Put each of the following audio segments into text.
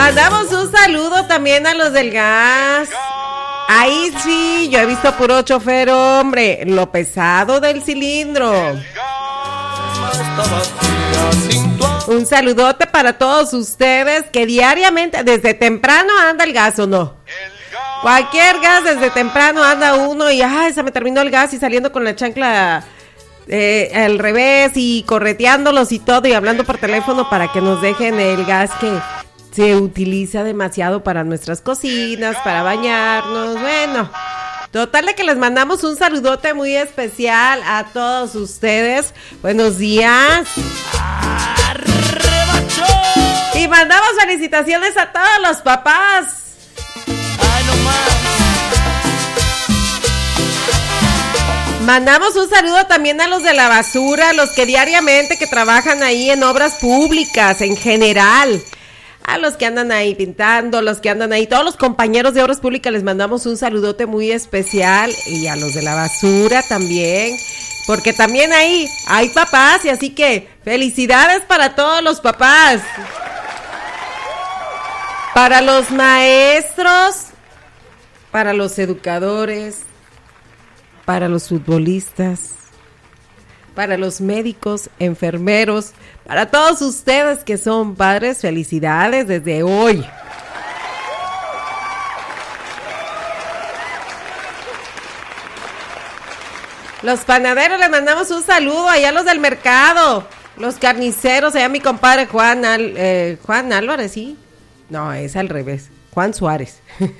Mandamos un saludo también a los del gas. Ahí sí, yo he visto puro chofer, hombre. Lo pesado del cilindro. Un saludote para todos ustedes que diariamente, desde temprano anda el gas, ¿o no? Cualquier gas, desde temprano anda uno y ay, se me terminó el gas y saliendo con la chancla al revés y correteándolos y todo y hablando por teléfono para que nos dejen el gas que se utiliza demasiado para nuestras cocinas, para bañarnos, bueno. Total de que les mandamos un saludote muy especial a todos ustedes. Buenos días. Y mandamos felicitaciones a todos los papás. Ay, no más. Mandamos un saludo también a los de la basura, los que diariamente que trabajan ahí en obras públicas en general. A los que andan ahí pintando, los que andan ahí, todos los compañeros de obras públicas les mandamos un saludote muy especial y a los de la basura también, porque también ahí hay papás y así que felicidades para todos los papás, para los maestros, para los educadores, para los futbolistas, para los médicos, enfermeros, para todos ustedes que son padres, felicidades desde hoy. Los panaderos les mandamos un saludo allá a los del mercado, los carniceros, allá mi compadre Juan Álvarez, ¿sí? No, es al revés, Juan Suárez.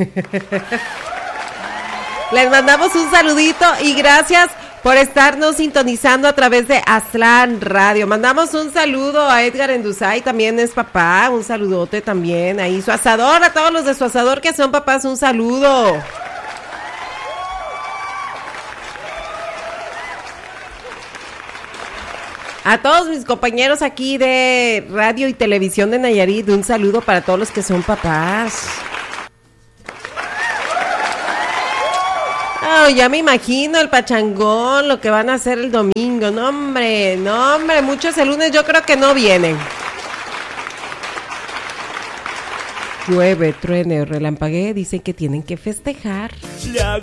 Les mandamos un saludito y gracias por estarnos sintonizando a través de Aztlán Radio. Mandamos un saludo a Edgar Enduzay, también es papá, un saludote también ahí, su asador, a todos los de su asador que son papás, un saludo. A todos mis compañeros aquí de radio y televisión de Nayarit, un saludo para todos los que son papás. Oh, ya me imagino el pachangón, lo que van a hacer el domingo. No, hombre, muchos el lunes yo creo que no vienen. Llueve, truene o relampaguee, dicen que tienen que festejar.